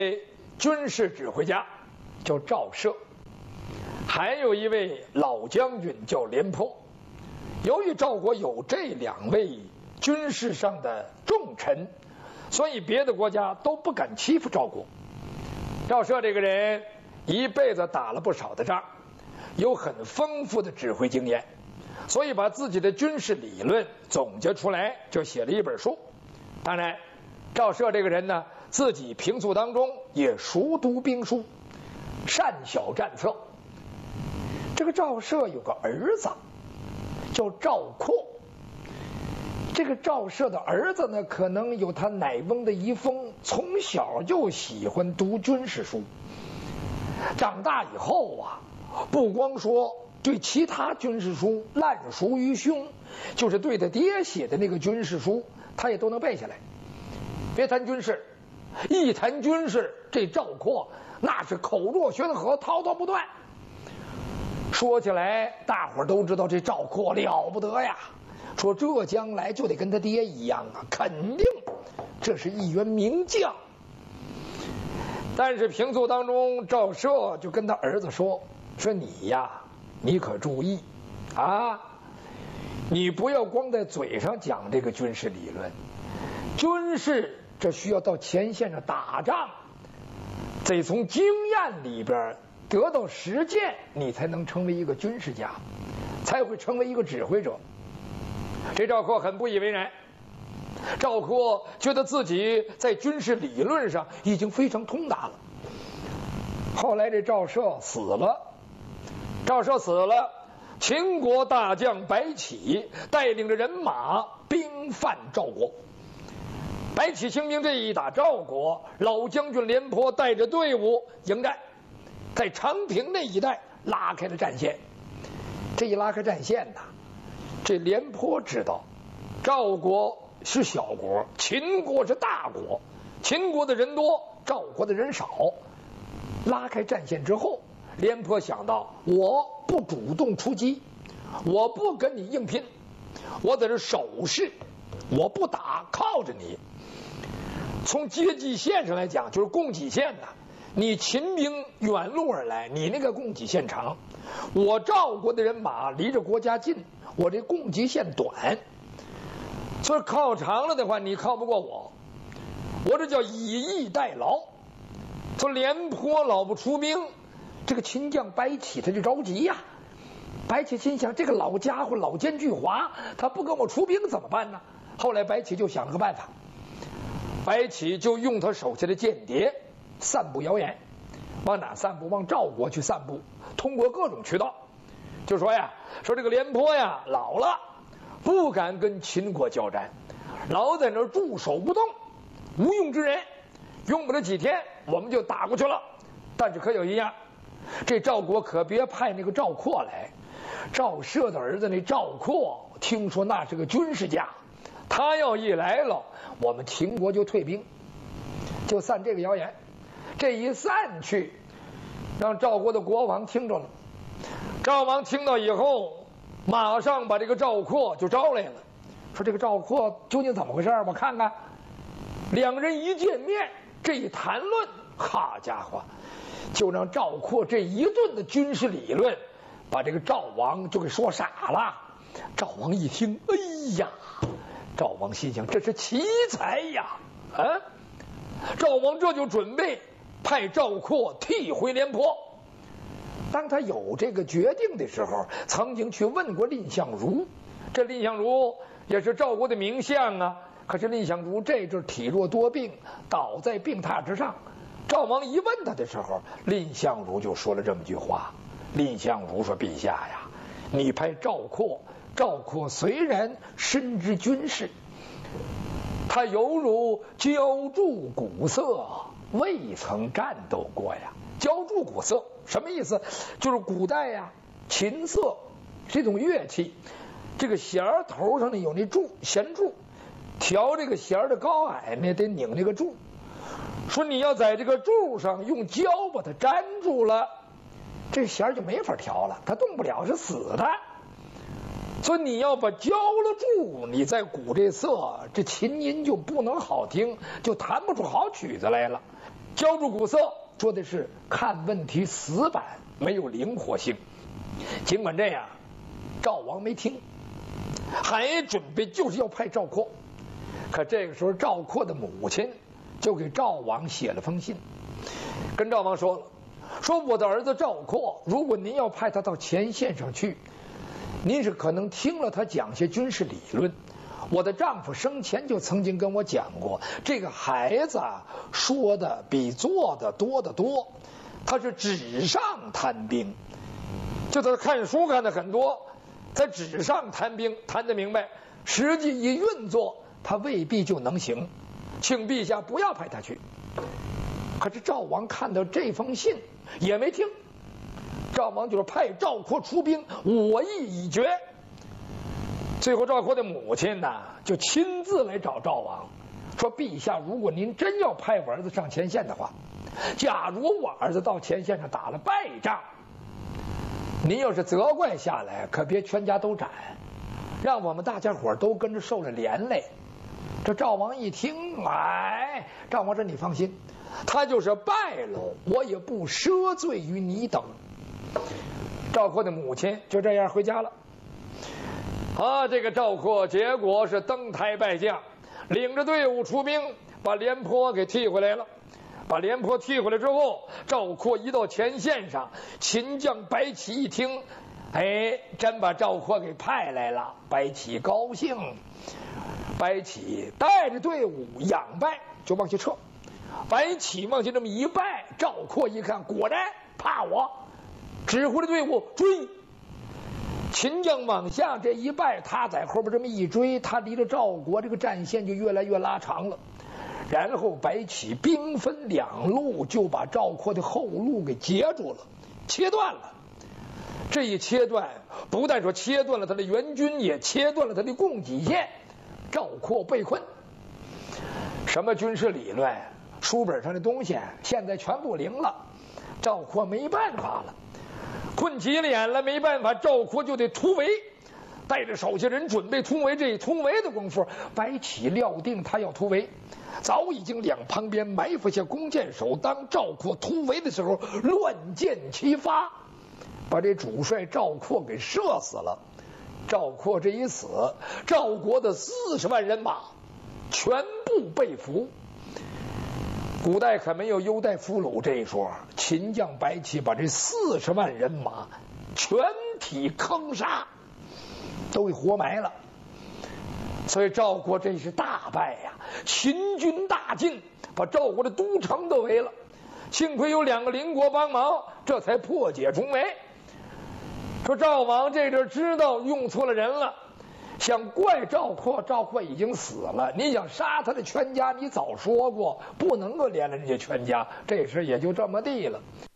军事指挥家叫赵奢，还有一位老将军叫廉颇。由于赵国有这两位军事上的重臣，所以别的国家都不敢欺负赵国。赵奢这个人一辈子打了不少的仗，有很丰富的指挥经验，所以把自己的军事理论总结出来，就写了一本书。当然，赵奢这个人呢，自己平素当中也熟读兵书，善晓战策。这个赵奢有个儿子叫赵括，这个赵奢的儿子呢，可能有他奶翁的遗风，从小就喜欢读军事书。长大以后啊，不光说对其他军事书烂熟于胸，就是对他爹写的那个军事书，他也都能背下来。别谈军事，一谈军事，这赵括那是口若悬河，滔滔不断。说起来，大伙儿都知道这赵括了不得呀。说这将来就得跟他爹一样啊，肯定这是一员名将。但是平素当中，赵奢就跟他儿子说你呀，你可注意啊，你不要光在嘴上讲这个军事理论，军事这需要到前线上打仗，得从经验里边得到实践，你才能成为一个军事家，才会成为一个指挥者。这赵括很不以为然，赵括觉得自己在军事理论上已经非常通达了。后来这赵奢死了，秦国大将白起带领着人马兵犯赵国。白起兴兵这一打赵国，老将军廉颇带着队伍迎战，在长平那一带拉开了战线。这一拉开战线呢，这廉颇知道赵国是小国，秦国是大国，秦国的人多，赵国的人少。拉开战线之后，廉颇想到，我不主动出击，我不跟你硬拼，我在这守势，我不打，靠着你。从阶级线上来讲，就是供给线呐，你秦兵远路而来，你那个供给线长，我赵国的人马离着国家近，我这供给线短，所以靠长了的话，你靠不过我，我这叫以逸待劳。说廉颇老不出兵，这个秦将白起他就着急呀。白起心想，这个老家伙老奸巨猾，他不跟我出兵怎么办呢？后来白起就想了个办法，白起就用他手下的间谍散布谣言。往哪散布？往赵国去散布，通过各种渠道，就说这个廉颇呀老了，不敢跟秦国交战，老在那儿驻守不动，无用之人，用不了几天我们就打过去了。但是可有一样，这赵国可别派那个赵括来。赵奢的儿子那赵括，听说那是个军事家，他要一来了，我们秦国就退兵，就散这个谣言。这一散去，让赵国的国王听着了。赵王听到以后，马上把这个赵括就招来了，说这个赵括究竟怎么回事，我看看。两个人一见面，这一谈论，好家伙，就让赵括这一顿的军事理论把这个赵王就给说傻了。赵王一听，哎呀，赵王心想，这是奇才呀！赵王这就准备派赵括替回廉颇。当他有这个决定的时候，曾经去问过蔺相如。这蔺相如也是赵国的名相啊，可是蔺相如这阵体弱多病，倒在病榻之上。赵王一问他的时候，蔺相如就说了这么句话。蔺相如说，陛下呀，你派赵括虽然深知军事，他犹如浇筑古色，未曾战斗过呀。浇筑古色什么意思？就是古代呀，琴瑟这种乐器，这个弦头上呢有那柱，弦柱，调这个弦的高矮呢得拧这个柱。说你要在这个柱上用胶把它粘住了，这弦就没法调了，它动不了，是死的。所以你要把浇了柱，你再鼓这瑟，这琴音就不能好听，就弹不出好曲子来了。 浇筑古色说的是看问题死板，没有灵活性。尽管这样，赵王没听，还准备就是要派赵括。可这个时候，赵括的母亲就给赵王写了封信，跟赵王说了，说我的儿子赵括，如果您要派他到前线上去，您是可能听了他讲些军事理论。我的丈夫生前就曾经跟我讲过，这个孩子说的比做的多得多，他是纸上谈兵，就他看书看的很多，在纸上谈兵谈得明白，实际一运作他未必就能行，请陛下不要派他去。可是赵王看到这封信也没听，赵王就是派赵括出兵，我意已决。最后赵括的母亲呢，就亲自来找赵王，说陛下，如果您真要派我儿子上前线的话，假如我儿子到前线上打了败仗，您要是责怪下来，可别全家都斩，让我们大家伙都跟着受了连累。这赵王一听，哎，赵王说你放心，他就是败了，我也不赦罪于你等。赵括的母亲就这样回家了。这个赵括结果是登台拜将，领着队伍出兵，把廉颇给替回来了。把廉颇替回来之后，赵括一到前线上，秦将白起一听，真把赵括给派来了。白起高兴，白起带着队伍仰拜就往下撤。白起往下这么一拜，赵括一看，果然怕我，指挥着队伍追。秦将往下这一拜，他在后边这么一追，他离着赵国这个战线就越来越拉长了。然后白起兵分两路，就把赵括的后路给截住了，切断了。这一切断，不但说切断了他的援军，也切断了他的供给线。赵括被困。什么军事理论，书本上的东西现在全部灵了，赵括没办法了，困急了眼了，没办法，赵括就得突围，带着手下人准备突围。这一突围的功夫，白起料定他要突围，早已经两旁边埋伏下弓箭手。当赵括突围的时候，乱箭齐发，把这主帅赵括给射死了。赵括这一死，赵国的40万人马全部被俘。古代可没有优待俘虏这一说，秦将白起把这40万人马全体坑杀，都给活埋了。所以赵国这是大败呀，秦军大进，把赵国的都城都围了。幸亏有2个邻国帮忙，这才破解重围。说赵王这阵知道用错了人了，想怪赵括，赵括已经死了，你想杀他的全家，你早说过不能够连了人家全家，这事也就这么地了。